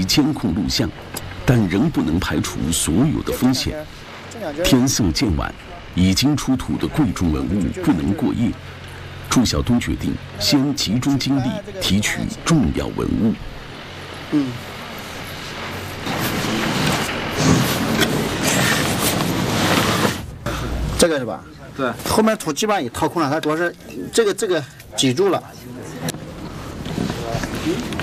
监控录像，但仍不能排除所有的风险。天色渐晚，已经出土的贵重文物不能过夜。祝晓东决定先集中精力提取重要文物。 这个是吧？ 对， 后面土基本上也掏空了，它主要是这个挤住了。